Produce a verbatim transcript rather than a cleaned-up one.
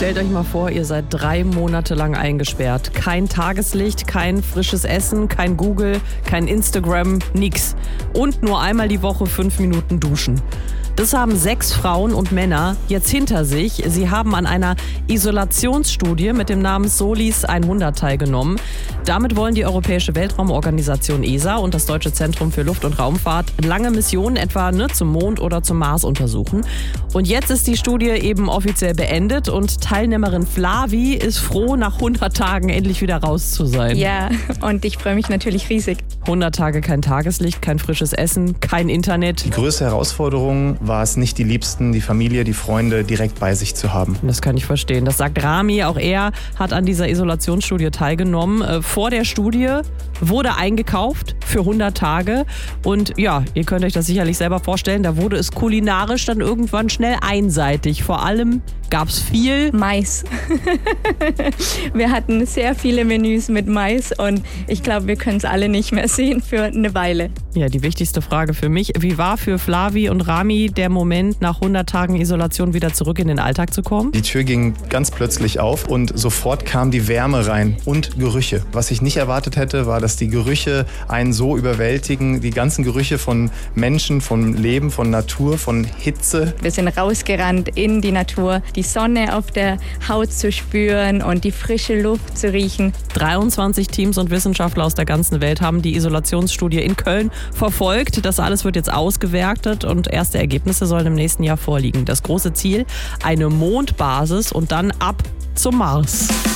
Stellt euch mal vor, ihr seid drei Monate lang eingesperrt. Kein Tageslicht, kein frisches Essen, kein Google, kein Instagram, nix. Und nur einmal die Woche fünf Minuten duschen. Das haben sechs Frauen und Männer jetzt hinter sich. Sie haben an einer Isolationsstudie mit dem Namen Solis hundert teilgenommen. Damit wollen die Europäische Weltraumorganisation E S A und das Deutsche Zentrum für Luft- und Raumfahrt lange Missionen etwa ne, zum Mond oder zum Mars untersuchen. Und jetzt ist die Studie eben offiziell beendet und Teilnehmerin Flavi ist froh, nach hundert Tagen endlich wieder raus zu sein. Ja, und ich freue mich natürlich riesig. hundert Tage kein Tageslicht, kein frisches Essen, kein Internet. Die größte Herausforderung war es nicht, die Liebsten, die Familie, die Freunde direkt bei sich zu haben. Das kann ich verstehen. Das sagt Rami. Auch er hat an dieser Isolationsstudie teilgenommen. Vor der Studie wurde eingekauft für hundert Tage. Und ja, ihr könnt euch das sicherlich selber vorstellen, da wurde es kulinarisch dann irgendwann schnell einseitig. Vor allem gab es viel Mais. Wir hatten sehr viele Menüs mit Mais und ich glaube, wir können es alle nicht mehr sehen für eine Weile. Ja, die wichtigste Frage für mich, wie war für Flavi und Rami der Moment, nach hundert Tagen Isolation wieder zurück in den Alltag zu kommen? Die Tür ging ganz plötzlich auf und sofort kam die Wärme rein und Gerüche. Was ich nicht erwartet hätte, war, dass die Gerüche einen so überwältigen. Die ganzen Gerüche von Menschen, von Leben, von Natur, von Hitze. Wir sind rausgerannt in die Natur, die Sonne auf der Haut zu spüren und die frische Luft zu riechen. dreiundzwanzig Teams und Wissenschaftler aus der ganzen Welt haben die Isolationsstudie in Köln verfolgt. Das alles wird jetzt ausgewertet und erste Ergebnisse sollen im nächsten Jahr vorliegen. Das große Ziel, eine Mondbasis und dann ab zum Mars.